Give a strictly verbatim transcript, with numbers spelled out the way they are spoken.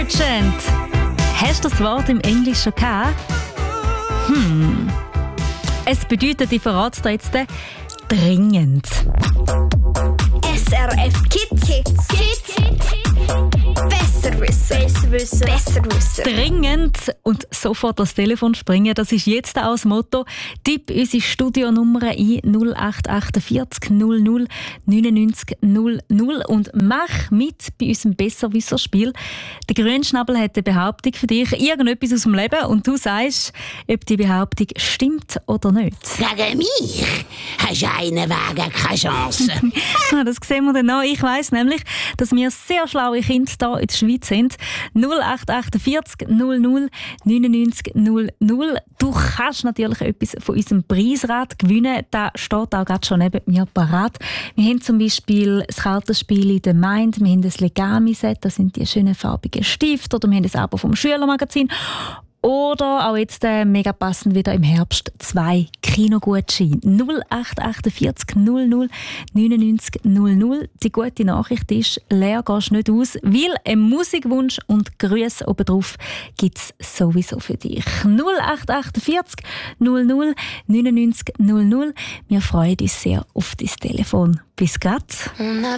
Urgent. Hast du das Wort im Englischen gehabt? Hm. Es bedeutet, ich verrate dir jetzt, dringend. S R F Kids. Kids. Kids. Besser wissen. Besser wissen. Besser wissen. Dringend und sofort das Telefon springen. Das ist jetzt auch das Motto. Tipp unsere Studionummer ein null acht vier acht null null neun neun null null und mach mit bei unserem Besserwisser-Spiel. Der Grünschnabel hat eine Behauptung für dich, irgendetwas aus dem Leben, und du sagst, ob die Behauptung stimmt oder nicht. Gegen mich hast du einen Wagen keine Chance. Ja, das sehen wir dann noch. Ich weiss nämlich, dass wir sehr schlaue Kinder hier in der Schweiz sind. null acht vier acht null null neun neun null null. Du kannst natürlich etwas von unserem Preisrad gewinnen. Da steht auch gerade schon neben mir parat. Wir haben zum Beispiel das Kartenspiel in der Mind, wir haben das Legami-Set, das sind die schönen farbigen Stifte, oder wir haben das Abo vom Schülermagazin. Oder auch jetzt äh, mega passend wieder im Herbst zwei Kinogutscheine. null acht vier acht null null neun neun null null. Die gute Nachricht ist, leer gehst du nicht aus, weil ein Musikwunsch und Grüße oben drauf gibt es sowieso für dich. null acht vier acht null null neun neun null null. Wir freuen uns sehr auf dein Telefon. Bis gleich.